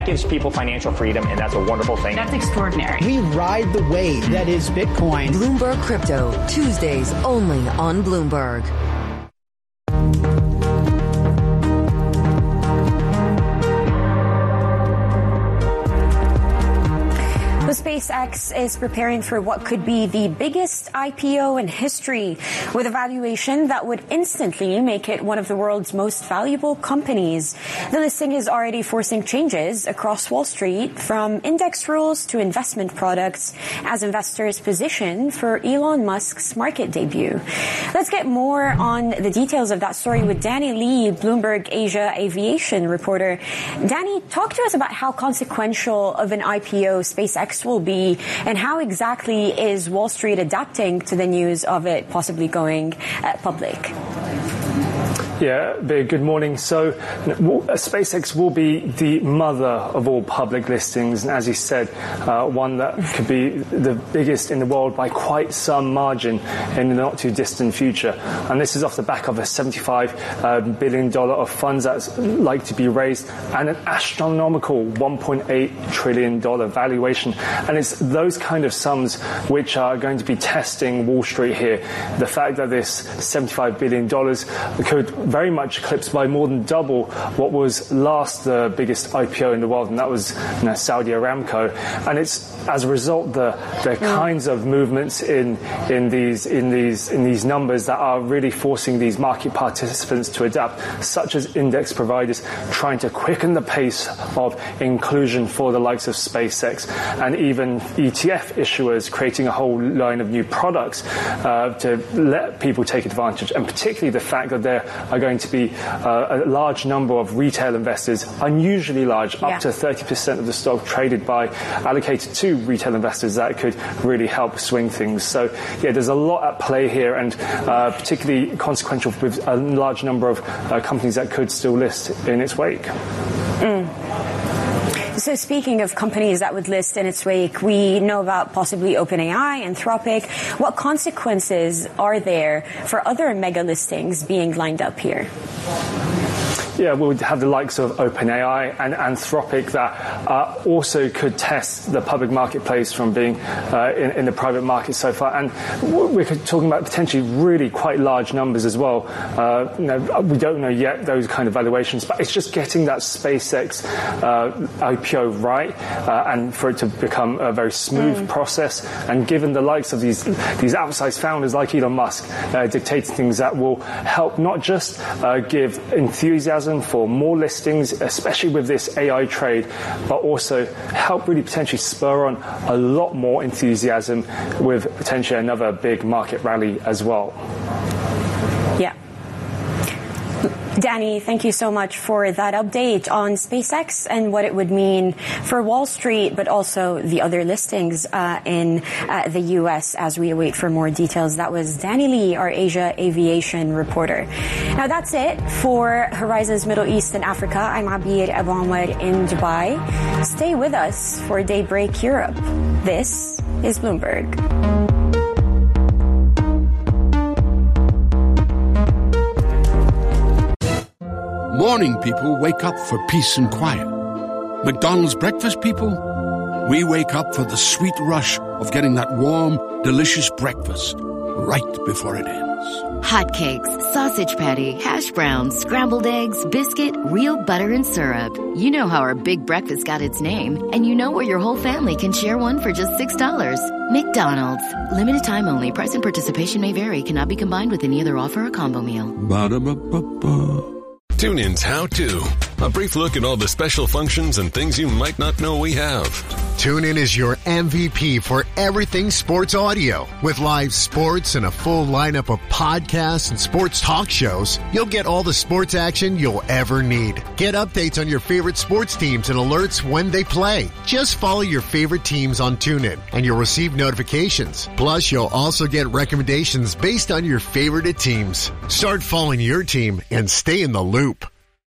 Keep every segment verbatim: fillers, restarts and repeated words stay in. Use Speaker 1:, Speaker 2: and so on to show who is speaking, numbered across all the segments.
Speaker 1: Gives people financial freedom, and that's a wonderful thing.
Speaker 2: That's extraordinary.
Speaker 3: We ride the wave that is Bitcoin.
Speaker 4: Bloomberg Crypto, Tuesdays only on Bloomberg.
Speaker 5: SpaceX is preparing for what could be the biggest I P O in history, with a valuation that would instantly make it one of the world's most valuable companies. The listing is already forcing changes across Wall Street, from index rules to investment products, as investors position for Elon Musk's market debut. Let's get more on the details of that story with Danny Lee, Bloomberg Asia aviation reporter. Danny, talk to us about how consequential of an I P O SpaceX will be, and how exactly is Wall Street adapting to the news of it possibly going uh, public?
Speaker 6: Yeah, big good morning. So SpaceX will be the mother of all public listings, and as you said, uh, one that could be the biggest in the world by quite some margin in the not too distant future. And this is off the back of a seventy-five billion dollars of funds that's like to be raised, and an astronomical one point eight trillion dollars valuation. And it's those kind of sums which are going to be testing Wall Street here. The fact that this seventy-five billion dollars could very much eclipsed by more than double what was last the biggest I P O in the world, and that was you know, Saudi Aramco. And it's as a result the the mm. kinds of movements in in these in these in these numbers that are really forcing these market participants to adapt, such as index providers trying to quicken the pace of inclusion for the likes of SpaceX, and even E T F issuers creating a whole line of new products uh, to let people take advantage, and particularly the fact that there are going to be uh, a large number of retail investors, unusually large, yeah. up to thirty percent of the stock traded by, allocated to retail investors, that could really help swing things. So, yeah, there's a lot at play here, and uh, particularly consequential with a large number of uh, companies that could still list in its wake.
Speaker 5: Mm. So speaking of companies that would list in its wake, we know about possibly OpenAI, Anthropic. What consequences are there for other mega listings being lined up here?
Speaker 6: Yeah, we'll have the likes of OpenAI and Anthropic that uh, also could test the public marketplace from being uh, in, in the private market so far. And we're talking about potentially really quite large numbers as well. Uh, you know, we don't know yet those kind of valuations, but it's just getting that SpaceX uh, I P O right, uh, and for it to become a very smooth mm. process. And given the likes of these these outsized founders like Elon Musk uh, dictating things that will help not just uh, give enthusiasm for more listings, especially with this A I trade, but also help really potentially spur on a lot more enthusiasm with potentially another big market rally as well.
Speaker 5: Yeah. Danny, thank you so much for that update on SpaceX and what it would mean for Wall Street, but also the other listings uh, in uh, the U S as we await for more details. That was Danny Lee, our Asia aviation reporter. Now that's it for Horizons Middle East and Africa. I'm Abir Abu Ahmed in Dubai. Stay with us for Daybreak Europe. This is Bloomberg.
Speaker 7: Morning people wake up for peace and quiet. McDonald's breakfast people, we wake up for the sweet rush of getting that warm, delicious breakfast right before it ends.
Speaker 8: Hotcakes, sausage patty, hash browns, scrambled eggs, biscuit, real butter and syrup. You know how our big breakfast got its name, and you know where your whole family can share one for just six dollars. McDonald's. Limited time only. Price and participation may vary. Cannot be combined with any other offer or combo meal.
Speaker 7: Ba-da-ba-ba-ba.
Speaker 9: TuneIn's How To. A brief look at all the special functions and things you might not know we have.
Speaker 10: TuneIn is your M V P for everything sports audio. With live sports and a full lineup of podcasts and sports talk shows, you'll get all the sports action you'll ever need. Get updates on your favorite sports teams and alerts when they play. Just follow your favorite teams on TuneIn and you'll receive notifications. Plus, you'll also get recommendations based on your favorite teams. Start following your team and stay in the loop.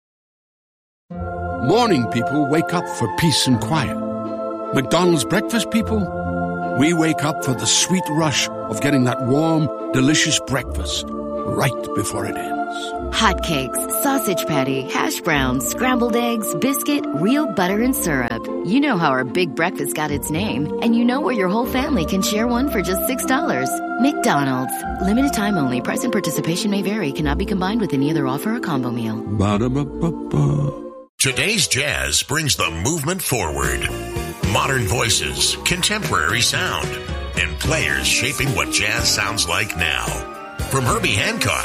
Speaker 7: Morning people wake up for peace and quiet. McDonald's breakfast people, we wake up for the sweet rush of getting that warm, delicious breakfast right before it ends.
Speaker 8: Hotcakes, sausage patty, hash browns, scrambled eggs, biscuit, real butter and syrup. You know how our big breakfast got its name, and you know where your whole family can share one for just six dollars. McDonald's. Limited time only. Price and participation may vary. Cannot be combined with any other offer or combo meal.
Speaker 7: Ba-da-ba-ba-ba.
Speaker 2: Today's Jazz brings the movement forward. Modern voices, contemporary sound, and players shaping what jazz sounds like now. From Herbie Hancock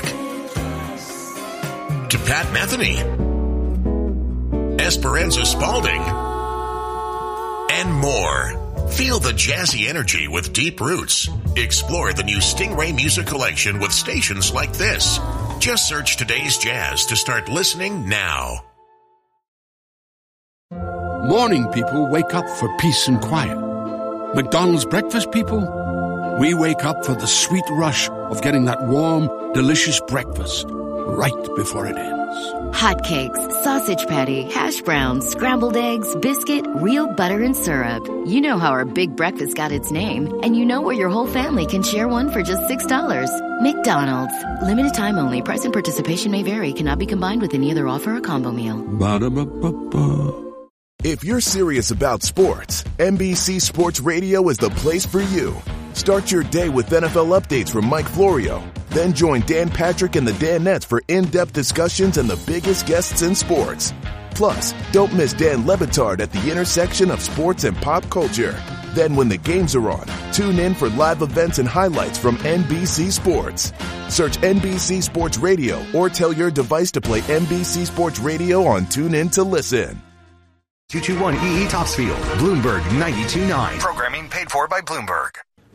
Speaker 2: to Pat Metheny, Esperanza Spalding, and more. Feel the jazzy energy with deep roots. Explore the new Stingray Music Collection with stations like this. Just search Today's Jazz to start listening now.
Speaker 7: Morning people wake up for peace and quiet. McDonald's breakfast people, we wake up for the sweet rush of getting that warm, delicious breakfast right before it ends.
Speaker 8: Hotcakes, sausage patty, hash browns, scrambled eggs, biscuit, real butter and syrup. You know how our big breakfast got its name, and you know where your whole family can share one for just six dollars. McDonald's. Limited time only. Price and participation may vary. Cannot be combined with any other offer or combo meal.
Speaker 7: Ba-da-ba-ba-ba.
Speaker 11: If you're serious about sports, N B C Sports Radio is the place for you. Start your day with N F L updates from Mike Florio. Then join Dan Patrick and the Danettes for in-depth discussions and the biggest guests in sports. Plus, don't miss Dan Le Batard at the intersection of sports and pop culture. Then when the games are on, tune in for live events and highlights from N B C Sports. Search N B C Sports Radio or tell your device to play N B C Sports Radio on TuneIn to listen.
Speaker 12: two two one E E Topsfield, Bloomberg ninety-two point nine. Programming paid for by Bloomberg.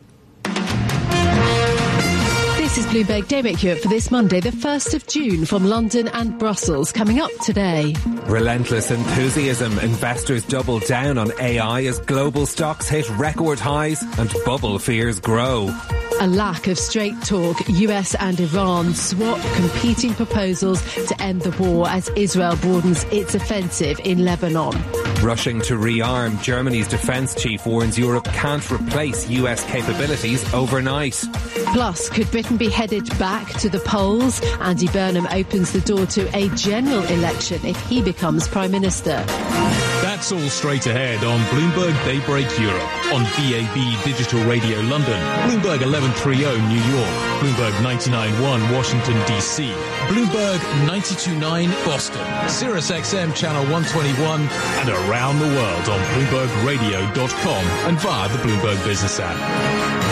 Speaker 13: This is Bloomberg Daybreak Europe for this Monday, the first of June, from London and Brussels. Coming up today.
Speaker 14: Relentless enthusiasm. Investors double down on A I as global stocks hit record highs and bubble fears grow.
Speaker 13: A lack of straight talk. U S and Iran swap competing proposals to end the war as Israel broadens its offensive in Lebanon.
Speaker 14: Rushing to rearm. Germany's defence chief warns Europe can't replace U S capabilities overnight.
Speaker 13: Plus, could Britain be headed back to the polls? Andy Burnham opens the door to a general election if he becomes Prime Minister.
Speaker 15: That's all straight ahead on Bloomberg Daybreak Europe, on D A B Digital Radio London, Bloomberg eleven thirty New York, Bloomberg ninety-nine point one Washington, D C, Bloomberg ninety-two point nine Boston, Sirius X M Channel one twenty-one, and around the world on Bloomberg Radio dot com and via the Bloomberg Business app.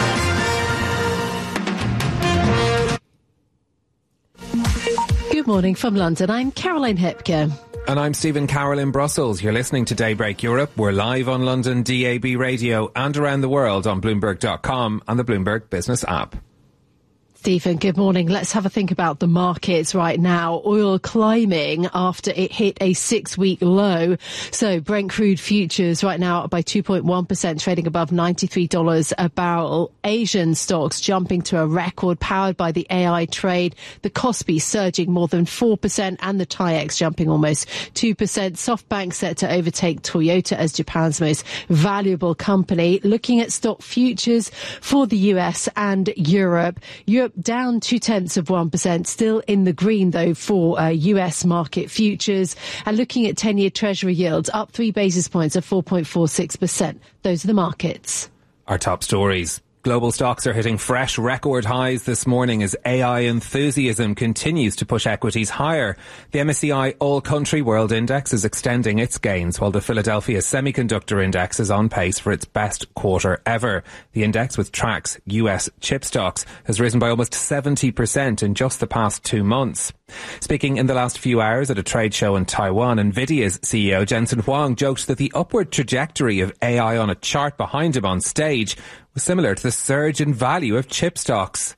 Speaker 13: Good morning from London. I'm Caroline Hepker.
Speaker 14: And I'm Stephen Carroll in Brussels. You're listening to Daybreak Europe. We're live on London D A B Radio and around the world on Bloomberg dot com and the Bloomberg Business app.
Speaker 13: Stephen, good morning. Let's have a think about the markets right now. Oil climbing after it hit a six-week low. So Brent crude futures right now up by two point one percent, trading above ninety-three dollars a barrel. Asian stocks jumping to a record powered by the A I trade. The Kospi surging more than four percent and the TAIEX jumping almost two percent. SoftBank set to overtake Toyota as Japan's most valuable company. Looking at stock futures for the U S and Europe. Europe down two-tenths of one percent, still in the green, though, for uh, U S market futures. And looking at ten-year Treasury yields, up three basis points of four point four six percent. Those are the markets.
Speaker 14: Our top stories. Global stocks are hitting fresh record highs this morning as A I enthusiasm continues to push equities higher. The M S C I All Country World Index is extending its gains, while the Philadelphia Semiconductor Index is on pace for its best quarter ever. The index, which tracks U S chip stocks, has risen by almost seventy percent in just the past two months. Speaking in the last few hours at a trade show in Taiwan, Nvidia's C E O Jensen Huang joked that the upward trajectory of A I on a chart behind him on stage was similar to the surge in value of chip stocks.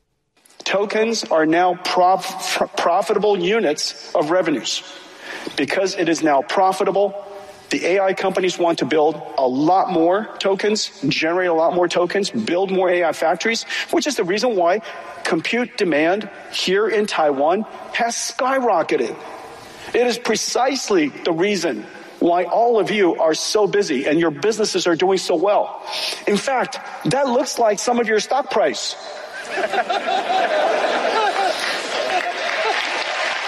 Speaker 16: Tokens are now prof- profitable units of revenues. Because it is now profitable, the A I companies want to build a lot more tokens, generate a lot more tokens, build more A I factories, which is the reason why compute demand here in Taiwan has skyrocketed. It is precisely the reason why all of you are so busy and your businesses are doing so well. In fact, that looks like some of your stock price.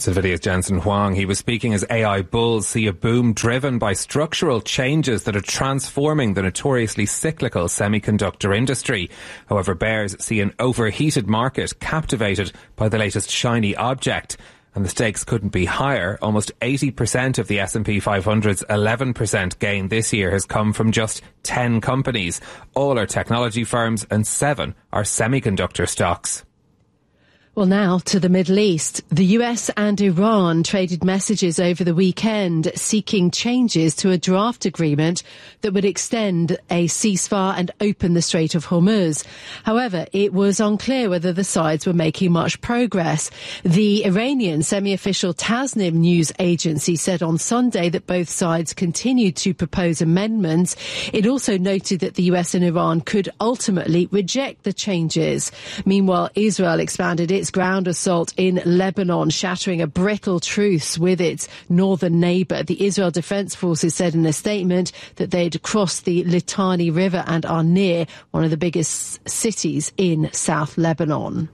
Speaker 14: That's NVIDIA's Jensen Huang. He was speaking as A I bulls see a boom driven by structural changes that are transforming the notoriously cyclical semiconductor industry. However, bears see an overheated market captivated by the latest shiny object. And the stakes couldn't be higher. Almost eighty percent of the S and P five hundred's eleven percent gain this year has come from just ten companies. All are technology firms and seven are semiconductor stocks.
Speaker 13: Well, now to the Middle East. The U S and Iran traded messages over the weekend seeking changes to a draft agreement that would extend a ceasefire and open the Strait of Hormuz. However, it was unclear whether the sides were making much progress. The Iranian semi-official Tasnim news agency said on Sunday that both sides continued to propose amendments. It also noted that the U S and Iran could ultimately reject the changes. Meanwhile, Israel expanded its ground assault in Lebanon, shattering a brittle truce with its northern neighbour. The Israel Defence Forces said in a statement that they'd crossed the Litani River and are near one of the biggest cities in South Lebanon.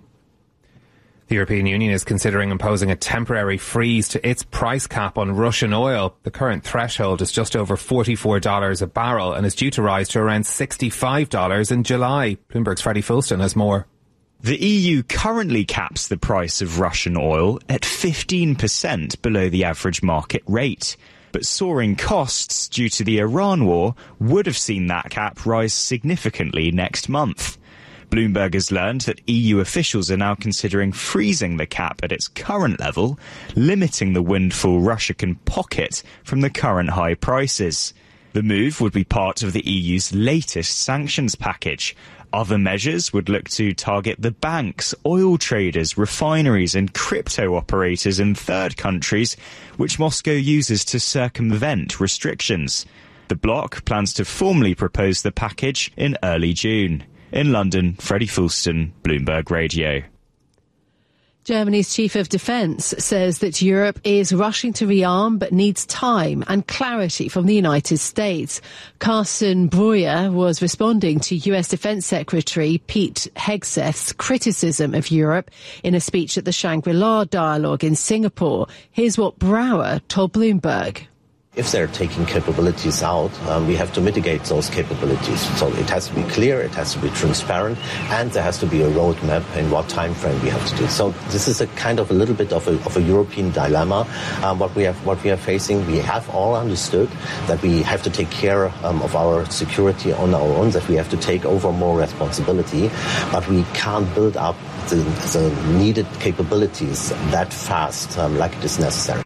Speaker 14: The European Union is considering imposing a temporary freeze to its price cap on Russian oil. The current threshold is just over forty-four dollars a barrel and is due to rise to around sixty-five dollars in July. Bloomberg's Freddie Fulston has more.
Speaker 17: The E U currently caps the price of Russian oil at fifteen percent below the average market rate. But soaring costs due to the Iran war would have seen that cap rise significantly next month. Bloomberg has learned that E U officials are now considering freezing the cap at its current level, limiting the windfall Russia can pocket from the current high prices. The move would be part of the E U's latest sanctions package. Other measures would look to target the banks, oil traders, refineries and crypto operators in third countries, which Moscow uses to circumvent restrictions. The bloc plans to formally propose the package in early June. In London, Freddie Fulston, Bloomberg Radio.
Speaker 13: Germany's chief of defence says that Europe is rushing to rearm but needs time and clarity from the United States. Carsten Breuer was responding to U S Defence Secretary Pete Hegseth's criticism of Europe in a speech at the Shangri-La Dialogue in Singapore. Here's what Breuer told Bloomberg.
Speaker 18: If they're taking capabilities out, um, we have to mitigate those capabilities. So it has to be clear, it has to be transparent, and there has to be a roadmap in what time frame we have to do. So this is a kind of a little bit of a, of a European dilemma. Um, what we have, what we are facing, we have all understood that we have to take care um, of our security on our own, that we have to take over more responsibility, but we can't build up the, the needed capabilities that fast, um, like it is necessary.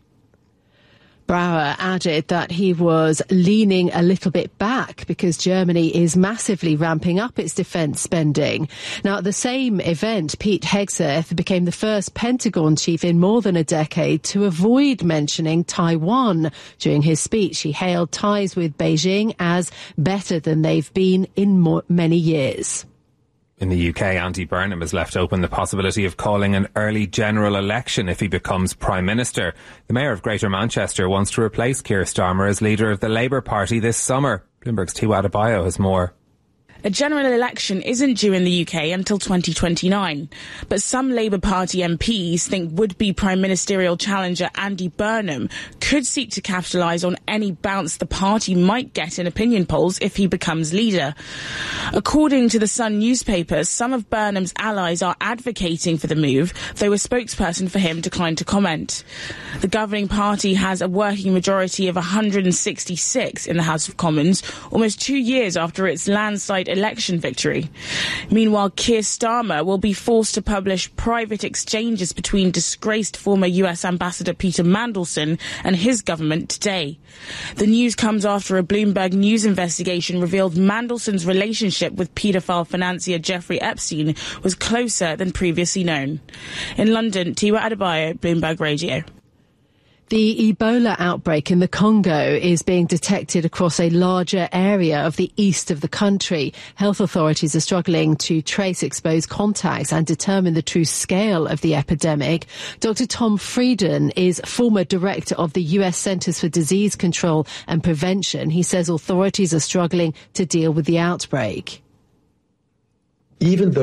Speaker 13: Brauer added that he was leaning a little bit back because Germany is massively ramping up its defence spending. Now, at the same event, Pete Hegseth became the first Pentagon chief in more than a decade to avoid mentioning Taiwan. During his speech, he hailed ties with Beijing as better than they've been in more, many years.
Speaker 14: In the U K, Andy Burnham has left open the possibility of calling an early general election if he becomes Prime Minister. The Mayor of Greater Manchester wants to replace Keir Starmer as leader of the Labour Party this summer. Bloomberg's Tiwa Adebayo has more.
Speaker 19: A general election isn't due in the U K until twenty twenty-nine, but some Labour Party M Ps think would-be Prime Ministerial challenger Andy Burnham could seek to capitalise on any bounce the party might get in opinion polls if he becomes leader. According to the Sun newspaper, some of Burnham's allies are advocating for the move, though a spokesperson for him declined to comment. The governing party has a working majority of one hundred sixty-six in the House of Commons, almost two years after its landslide election victory. Meanwhile, Keir Starmer will be forced to publish private exchanges between disgraced former U S Ambassador Peter Mandelson and his government today. The news comes after a Bloomberg News investigation revealed Mandelson's relationship with paedophile financier Jeffrey Epstein was closer than previously known. In London, Tiwa Adebayo, Bloomberg Radio.
Speaker 13: The Ebola outbreak in the Congo is being detected across a larger area of the east of the country. Health authorities are struggling to trace exposed contacts and determine the true scale of the epidemic. Doctor Tom Frieden is former director of the U S Centers for Disease Control and Prevention. He says authorities are struggling to deal with the outbreak.
Speaker 20: Even though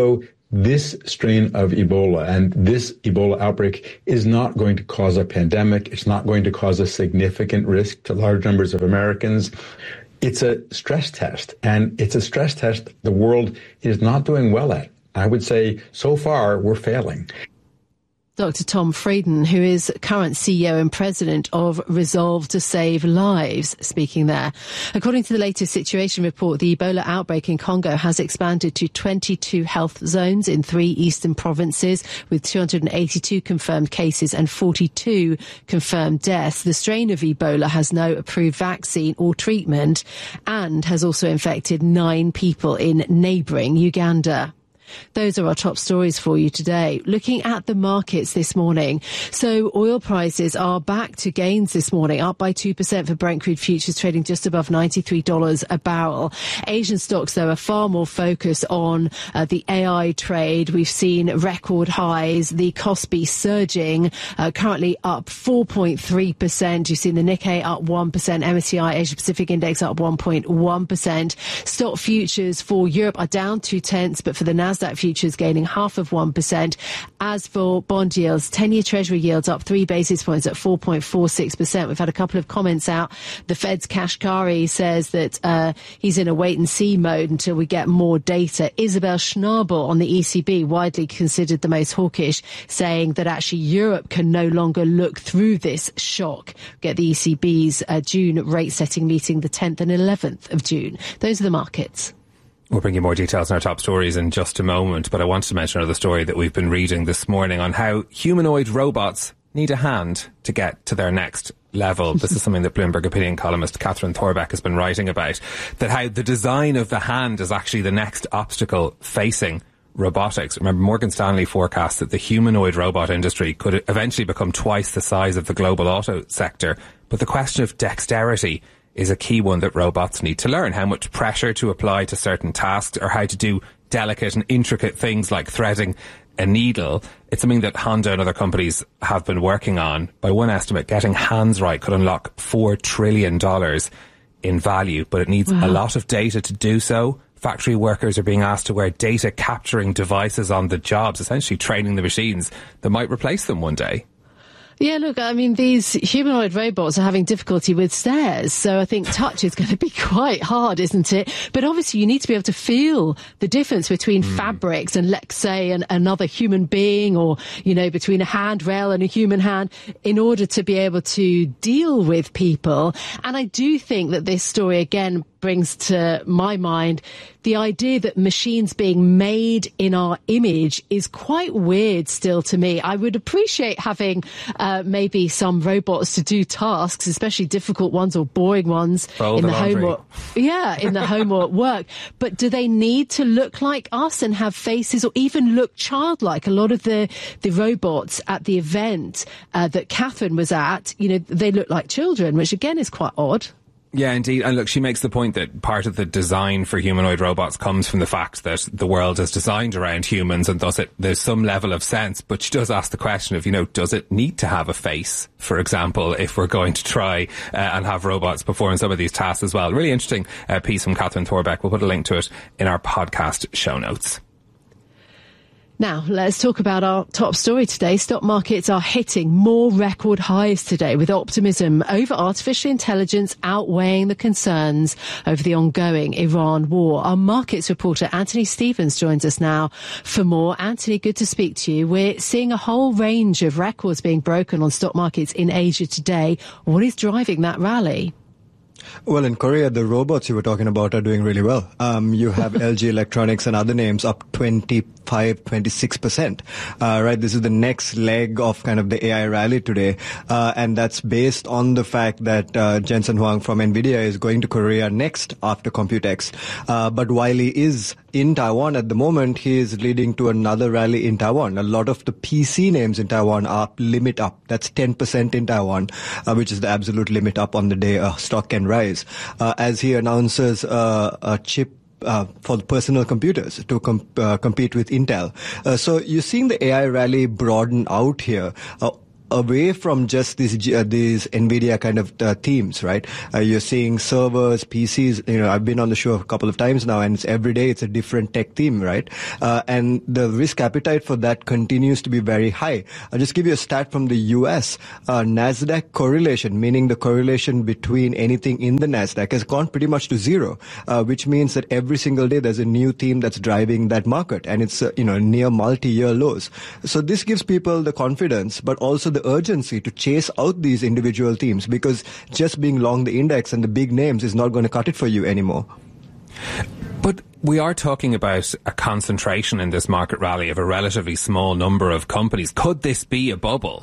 Speaker 20: this strain of Ebola and this Ebola outbreak is not going to cause a pandemic. It's not going to cause a significant risk to large numbers of Americans. It's a stress test, and it's a stress test the world is not doing well at. I would say so far we're failing.
Speaker 13: Doctor Tom Frieden, who is current C E O and president of Resolve to Save Lives, speaking there. According to the latest situation report, the Ebola outbreak in Congo has expanded to twenty-two health zones in three eastern provinces, with two hundred eighty-two confirmed cases and forty-two confirmed deaths. The strain of Ebola has no approved vaccine or treatment and has also infected nine people in neighbouring Uganda. Those are our top stories for you today. Looking at the markets this morning. So oil prices are back to gains this morning, up by two percent for Brent crude futures, trading just above ninety-three dollars a barrel. Asian stocks, though, are far more focused on uh, the A I trade. We've seen record highs. The Kospi surging, uh, currently up four point three percent. You've seen the Nikkei up one percent. M S C I Asia Pacific Index up one point one percent. Stock futures for Europe are down two tenths, but for the Nasdaq futures gaining half of one percent. As for bond yields, ten-year Treasury yields up three basis points at four point four six percent. We've had a couple of comments out. The Fed's Kashkari says that uh, he's in a wait-and-see mode until we get more data. Isabel Schnabel on the E C B, widely considered the most hawkish, saying that actually Europe can no longer look through this shock. Get the E C B's uh, June rate-setting meeting the tenth and eleventh of June. Those are the markets.
Speaker 14: We'll bring you more details on our top stories in just a moment, but I wanted to mention another story that we've been reading this morning on how humanoid robots need a hand to get to their next level. This is something that Bloomberg opinion columnist Catherine Thorbeck has been writing about, that how the design of the hand is actually the next obstacle facing robotics. Remember, Morgan Stanley forecasts that the humanoid robot industry could eventually become twice the size of the global auto sector, but the question of dexterity is a key one that robots need to learn. How much pressure to apply to certain tasks, or how to do delicate and intricate things like threading a needle. It's something that Honda and other companies have been working on. By one estimate, getting hands right could unlock four trillion dollars in value, but it needs wow. a lot of data to do so. Factory workers are being asked to wear data capturing devices on the jobs, essentially training the machines that might replace them one day.
Speaker 13: Yeah, look, I mean, these humanoid robots are having difficulty with stairs, so I think touch is going to be quite hard, isn't it? But obviously you need to be able to feel the difference between mm. fabrics and, let's say, an, another human being, or, you know, between a handrail and a human hand, in order to be able to deal with people. And I do think that this story, again, brings to my mind the idea that machines being made in our image is quite weird still to me. I would appreciate having uh, maybe some robots to do tasks, especially difficult ones or boring ones
Speaker 14: Fold
Speaker 13: in the,
Speaker 14: the
Speaker 13: home or, yeah, in the home or at work. But do they need to look like us and have faces, or even look childlike? A lot of the, the robots at the event uh, that Catherine was at, you know, they look like children, which again is quite odd.
Speaker 14: Yeah, indeed. And look, she makes the point that part of the design for humanoid robots comes from the fact that the world is designed around humans, and thus it, there's some level of sense. But she does ask the question of, you know, does it need to have a face, for example, if we're going to try uh, and have robots perform some of these tasks as well? Really interesting uh, piece from Catherine Thorbeck. We'll put a link to it in our podcast show notes.
Speaker 13: Now, let's talk about our top story today. Stock markets are hitting more record highs today, with optimism over artificial intelligence outweighing the concerns over the ongoing Iran war. Our markets reporter Anthony Stevens joins us now for more. Anthony, good to speak to you. We're seeing a whole range of records being broken on stock markets in Asia today. What is driving that rally?
Speaker 21: Well, in Korea, the robots you were talking about are doing really well. Um, you have L G Electronics and other names up twenty-five, twenty-six percent. Uh, right. This is the next leg of kind of the A I rally today. Uh, and that's based on the fact that, uh, Jensen Huang from NVIDIA is going to Korea next after Computex. Uh, but while he is in Taiwan at the moment, he is leading to another rally in Taiwan. A lot of the P C names in Taiwan are limit up. That's ten percent in Taiwan, uh, which is the absolute limit up on the day a stock can rise. Uh, as he announces uh, a chip Uh, for the personal computers to com- uh, compete with Intel. Uh, so you're seeing the A I rally broaden out here. Uh, away from just these uh, these NVIDIA kind of uh, themes, right? Uh, you're seeing servers, P Cs. You know, I've been on the show a couple of times now, and it's every day it's a different tech theme, right? Uh, and the risk appetite for that continues to be very high. I'll just give you a stat from the U S. Uh, NASDAQ correlation, meaning the correlation between anything in the NASDAQ, has gone pretty much to zero, uh, which means that every single day there's a new theme that's driving that market, and it's uh, you know near multi-year lows. So this gives people the confidence, but also the urgency to chase out these individual themes, because just being long the index and the big names is not going to cut it for you anymore.
Speaker 14: But we are talking about a concentration in this market rally of a relatively small number of companies. Could this be a bubble?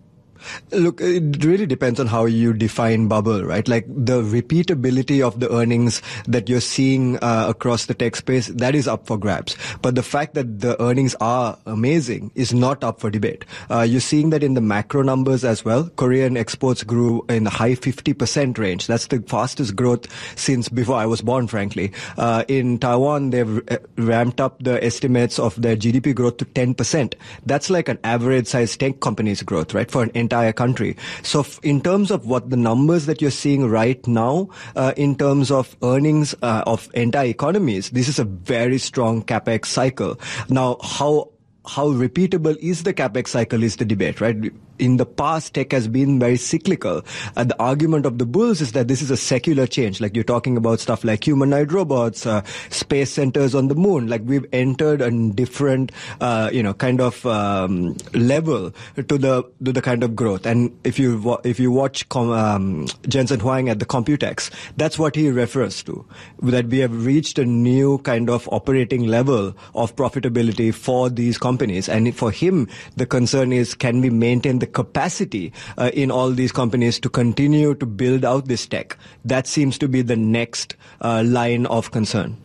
Speaker 21: Look, it really depends on how you define bubble, right? Like the repeatability of the earnings that you're seeing uh, across the tech space, that is up for grabs. But the fact that the earnings are amazing is not up for debate. Uh, you're seeing that in the macro numbers as well. Korean exports grew in the high fifty percent range. That's the fastest growth since before I was born, frankly. Uh, in Taiwan, they've ramped up the estimates of their G D P growth to ten percent. That's like an average size tech company's growth, right? For an entire country. So f- in terms of what the numbers that you're seeing right now, uh, in terms of earnings uh, of entire economies, this is a very strong capex cycle. Now, how how repeatable is the capex cycle is the debate, right? In the past, tech has been very cyclical. Uh, the argument of the bulls is that this is a secular change. Like you're talking about stuff like humanoid robots, uh, space centers on the moon. Like we've entered a different, uh, you know, kind of um, level to the to the kind of growth. And if you wa- if you watch com- um, Jensen Huang at the Computex, that's what he refers to. That we have reached a new kind of operating level of profitability for these companies. And for him, the concern is, can we maintain the capacity uh, in all these companies to continue to build out this tech? That seems to be the next uh, line of concern.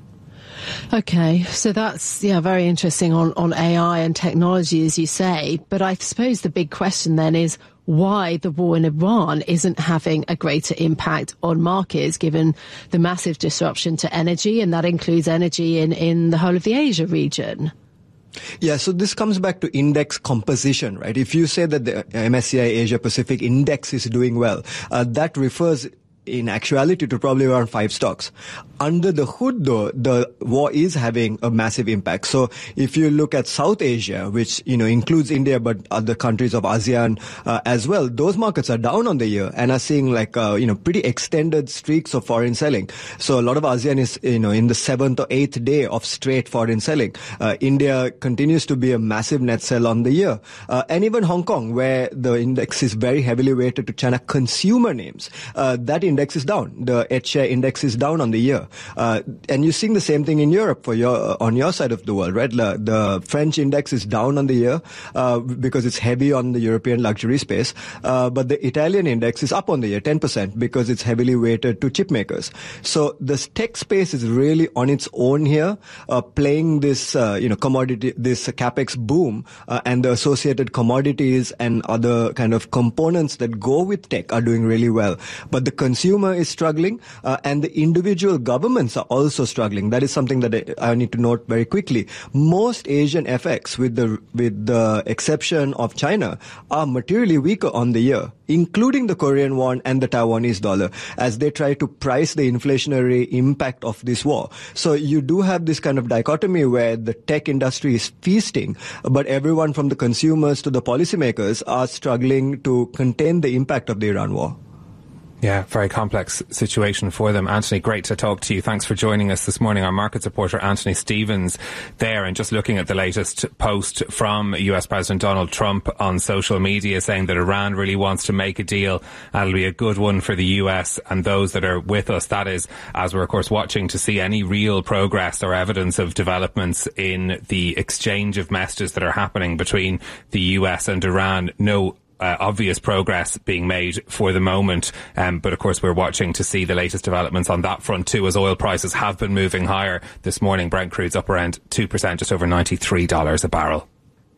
Speaker 13: Okay, so that's, yeah, very interesting on, on A I and technology, as you say. But I suppose the big question then is why the war in Iran isn't having a greater impact on markets, given the massive disruption to energy, and that includes energy in, in the whole of the Asia region.
Speaker 21: Yeah, so this comes back to index composition, right? If you say that the M S C I Asia Pacific Index is doing well, uh, that refers in actuality to probably around five stocks. Under the hood, though, the war is having a massive impact. So if you look at South Asia, which, you know, includes India, but other countries of ASEAN uh, as well, those markets are down on the year and are seeing like, uh, you know, pretty extended streaks of foreign selling. So a lot of ASEAN is, you know, in the seventh or eighth day of straight foreign selling. Uh, India continues to be a massive net sell on the year. Uh, and even Hong Kong, where the index is very heavily weighted to China consumer names, uh, that index is down. The H-share index is down on the year. Uh, and you're seeing the same thing in Europe for your, uh, on your side of the world, right? The, the French index is down on the year, uh, because it's heavy on the European luxury space. Uh, but the Italian index is up on the year, ten percent, because it's heavily weighted to chip makers. So the tech space is really on its own here, uh, playing this, uh, you know, commodity, this capex boom, uh, and the associated commodities and other kind of components that go with tech are doing really well. But the consumer is struggling, uh, and the individual governments are also struggling. That is something that I, I need to note very quickly. Most Asian F X, with the with the exception of China, are materially weaker on the year, including the Korean won and the Taiwanese dollar, as they try to price the inflationary impact of this war. So you do have this kind of dichotomy where the tech industry is feasting, but everyone from the consumers to the policymakers are struggling to contain the impact of the Iran war.
Speaker 14: Yeah, very complex situation for them. Anthony, great to talk to you. Thanks for joining us this morning. Our markets reporter, Anthony Stevens, there, and just looking at the latest post from U S President Donald Trump on social media saying that Iran really wants to make a deal and it'll be a good one for the U S and those that are with us. That is, as we're of course watching to see any real progress or evidence of developments in the exchange of messages that are happening between the U S and Iran. No Uh, obvious progress being made for the moment. Um, but of course, we're watching to see the latest developments on that front too, as oil prices have been moving higher this morning. Brent crude's up around two percent, just over ninety-three dollars a barrel.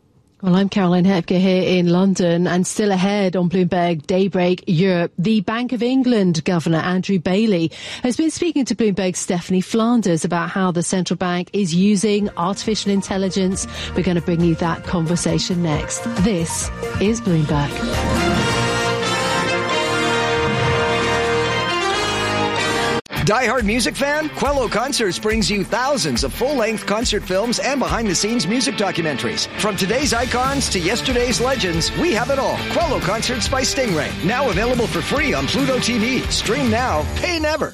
Speaker 13: Well, I'm Caroline Hepker here in London, and still ahead on Bloomberg Daybreak Europe, the Bank of England Governor Andrew Bailey has been speaking to Bloomberg's Stephanie Flanders about how the central bank is using artificial intelligence. We're going to bring you that conversation next. This is Bloomberg.
Speaker 1: Die-hard music fan? Quello Concerts brings you thousands of full-length concert films and behind-the-scenes music documentaries. From today's icons to yesterday's legends, we have it all. Quello Concerts by Stingray. Now available for free on Pluto T V. Stream now, pay never.